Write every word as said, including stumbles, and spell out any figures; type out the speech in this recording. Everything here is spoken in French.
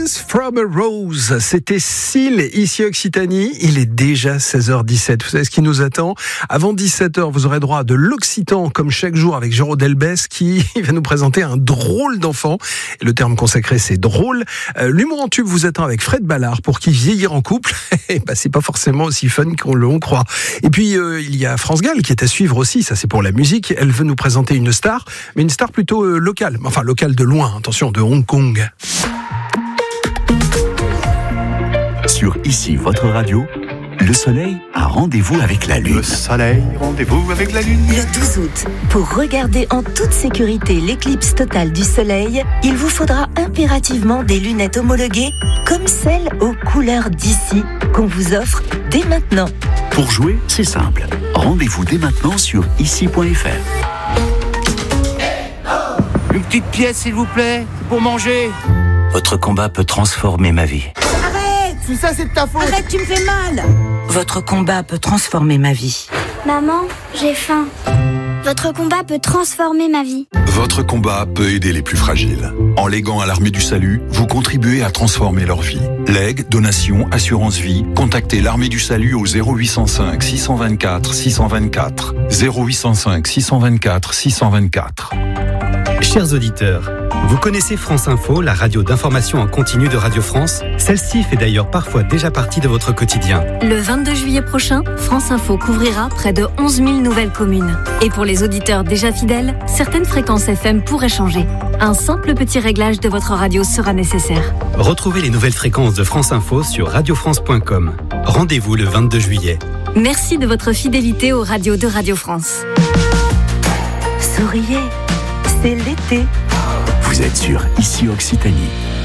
Kisses from a Rose, c'était Seal, ici Occitanie. Il est déjà seize heures dix-sept. Vous savez ce qui nous attend? Avant dix-sept heures, vous aurez droit à de l'occitan, comme chaque jour, avec Géraud Delbès, qui va nous présenter un drôle d'enfant. Et le terme consacré, c'est drôle. Euh, l'humour en tube vous attend avec Fred Ballard, pour qui vieillir en couple, bah, c'est pas forcément aussi fun qu'on le croit. Et puis, euh, il y a France Gall, qui est à suivre aussi, ça c'est pour la musique. Elle veut nous présenter une star, mais une star plutôt euh, locale. Enfin, locale de loin, attention, de Hong Kong. Sur Ici, votre radio, le soleil a rendez-vous avec la lune. Le soleil, rendez-vous avec la lune. Le douze août, pour regarder en toute sécurité l'éclipse totale du soleil, il vous faudra impérativement des lunettes homologuées comme celles aux couleurs d'ici qu'on vous offre dès maintenant. Pour jouer, c'est simple. Rendez-vous dès maintenant sur ici point f r. Une petite pièce, s'il vous plaît, pour manger. Votre combat peut transformer ma vie. Arrête! Tout ça, c'est de ta faute. Arrête, tu me fais mal! Votre combat peut transformer ma vie. Maman, j'ai faim. Votre combat peut transformer ma vie. Votre combat peut aider les plus fragiles. En léguant à l'Armée du Salut, vous contribuez à transformer leur vie. Legs, donations, assurance vie, contactez l'Armée du Salut au zéro huit cent cinq six cent vingt-quatre six cent vingt-quatre. zéro huit cent cinq six cent vingt-quatre six cent vingt-quatre. Chers auditeurs, vous connaissez France Info, la radio d'information en continu de Radio France? Celle-ci fait d'ailleurs parfois déjà partie de votre quotidien. Le vingt-deux juillet prochain, France Info couvrira près de onze mille nouvelles communes. Et pour les auditeurs déjà fidèles, certaines fréquences F M pourraient changer. Un simple petit réglage de votre radio sera nécessaire. Retrouvez les nouvelles fréquences de France Info sur radio france point com. Rendez-vous le vingt-deux juillet. Merci de votre fidélité aux radios de Radio France. Souriez, c'est l'été. Vous êtes sur Ici Occitanie.